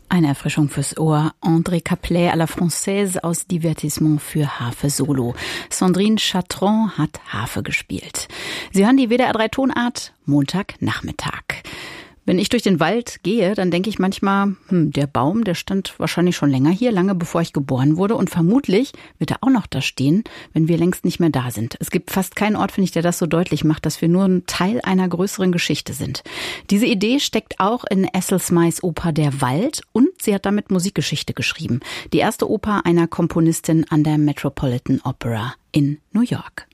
Eine Erfrischung fürs Ohr. André Caplet à la Française aus Divertissement für Harfe Solo. Sandrine Chatron hat Harfe gespielt. Sie hören die WDR 3 Tonart Montagnachmittag. Wenn ich durch den Wald gehe, dann denke ich manchmal, der Baum, der stand wahrscheinlich schon länger hier, lange bevor ich geboren wurde. Und vermutlich wird er auch noch da stehen, wenn wir längst nicht mehr da sind. Es gibt fast keinen Ort, finde ich, der das so deutlich macht, dass wir nur ein Teil einer größeren Geschichte sind. Diese Idee steckt auch in Ethel Smyths Oper Der Wald und sie hat damit Musikgeschichte geschrieben. Die erste Oper einer Komponistin an der Metropolitan Opera in New York.